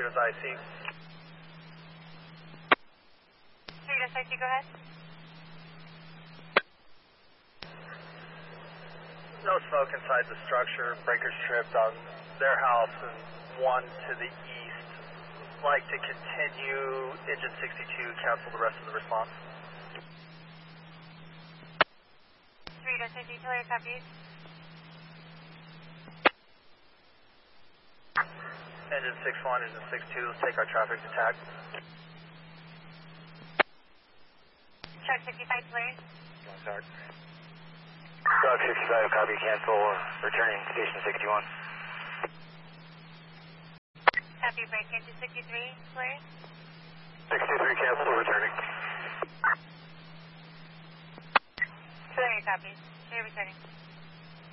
is IC. Cerritos IC, go ahead. No smoke inside the structure. Breakers tripped on their house and one to the east. Like to continue. Engine 62, cancel the rest of the response. Cerritos IC, Tulare copies. Engine 61, engine 62, let's take our traffic to TAC. Truck 65, Tulare. Start. Truck 65, copy, cancel, returning station 61. Copy, break into 63, Tulare. 63, cancel, returning. Tulare copies. Tulare returning.